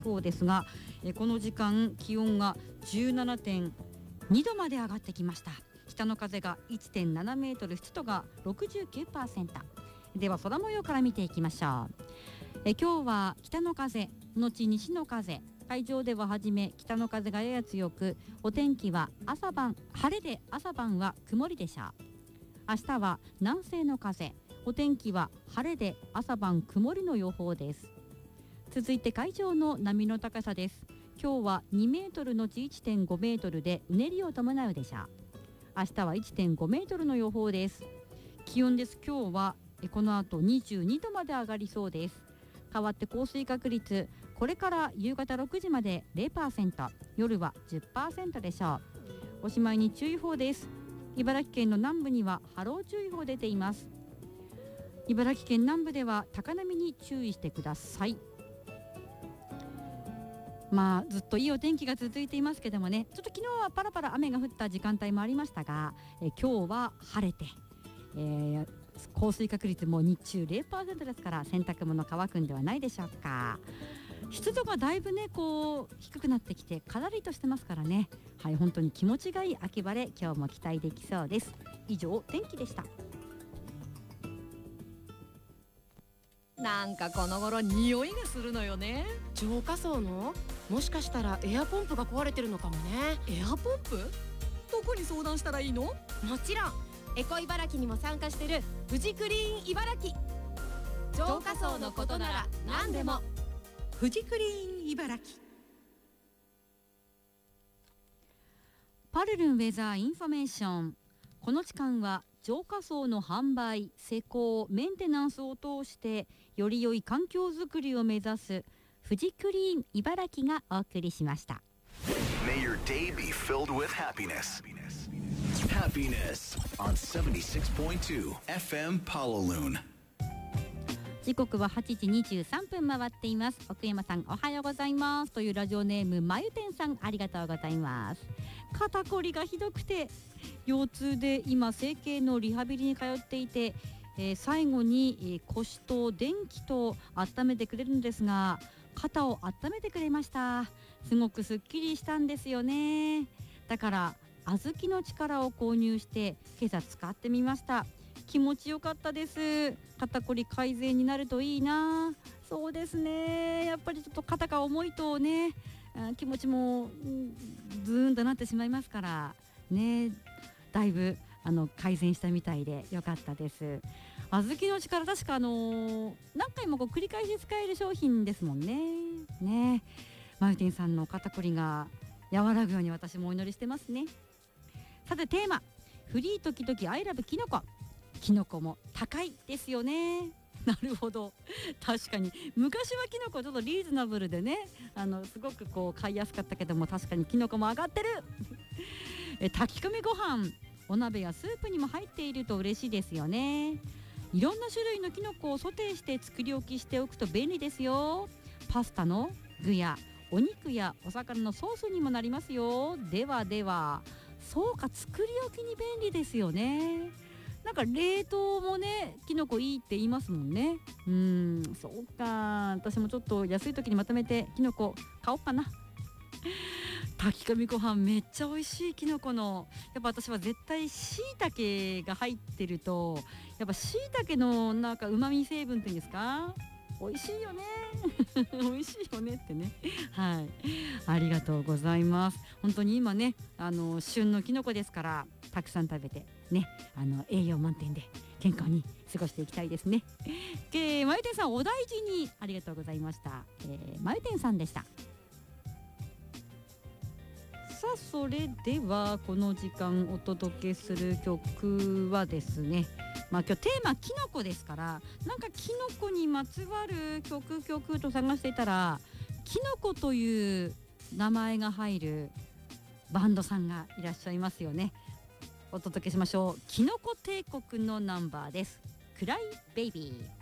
そうですが、この時間気温が 17.2 度まで上がってきました。北の風が 1.7 メートル、湿度が 69%。 では空模様から見ていきましょう。今日は北の風後西の風、海上でははじめ北の風がやや強く、お天気は朝晩晴れで朝晩は曇りでしょう。明日は南西の風、お天気は晴れで朝晩曇りの予報です。続いて海上の波の高さです。今日は2メートルのち 1.5 メートルでうねりを伴うでしょう。明日は 1.5 メートルの予報です。気温です。今日はこの後22度まで上がりそうです。変わって降水確率、これから夕方6時まで 0%、 夜は 10% でしょう。おしまいに注意報です。茨城県の南部には波浪注意報出ています。茨城県南部では高波に注意してください。ずっといいお天気が続いていますけどもね、ちょっと昨日はパラパラ雨が降った時間帯もありましたが、今日は晴れて、降水確率も日中 0% ですから、洗濯物乾くんではないでしょうか。湿度がだいぶね低くなってきてからりとしてますからね、本当に気持ちがいい秋晴れ、今日も期待できそうです。以上天気でした。 なんかこの頃匂いがするのよね。 浄化槽の、もしかしたらエアポンプが壊れてるのかもね。 エアポンプ？どこに相談したらいいの？ もちろんエコ茨城にも参加してるフジクリーン茨城。浄化槽のことなら何でもフジクリーン茨城。 パルルンウェザーインフォメーション。この時間は浄化槽の販売、施工、メンテナンスを通してより良い環境づくりを目指すフジクリーン茨城がお送りしました。 May your day be filled with happiness. Happiness on 76.2 FM Palaloon。 時刻は8時23分回っています。奥山さんおはようございますというラジオネームまゆてんさん、ありがとうございます。肩こりがひどくて腰痛で今整形のリハビリに通っていて、最後に腰と電気と温めてくれるんですが、肩を温めてくれました。すごくすっきりしたんですよね。だから小豆の力を購入して今朝使ってみました。気持ちよかったです。肩こり改善になるといいな。そうですね、やっぱりちょっと肩が重いとね、気持ちもズーンとなってしまいますからね。だいぶ改善したみたいでよかったです。小豆の力、確か何回も繰り返し使える商品ですもんね。マルティンさんの肩こりが和らぐように私もお祈りしてますね。さてテーマ、フリー時々アイラブキノコ。キノコも高いですよね。なるほど、確かに昔はキノコちょっとリーズナブルでね、すごく買いやすかったけども、確かにキノコも上がってる炊き込みご飯、お鍋やスープにも入っていると嬉しいですよね。いろんな種類のキノコをソテーして作り置きしておくと便利ですよ。パスタの具やお肉やお魚のソースにもなりますよ。ではそうか、作り置きに便利ですよね。なんか冷凍もねキノコいいって言いますもんね。そうか、私もちょっと安い時にまとめてキノコ買おうかな。炊き込みご飯めっちゃ美味しい。キノコのやっぱ私は絶対椎茸が入ってると、やっぱ椎茸のなんか旨味成分っていうんですか、美味しいよね美味しいよねってね。ありがとうございます。本当に今ね旬のキノコですから、たくさん食べてね、栄養満点で健康に過ごしていきたいですね。まゆてんさんお大事に、ありがとうございました。まゆてんさんでした。さあそれではこの時間お届けする曲はですね、今日テーマキノコですから、なんかキノコにまつわる曲と探していたら、キノコという名前が入るバンドさんがいらっしゃいますよね。お届けしましょう。キノコ帝国のナンバーです。クライベイビー。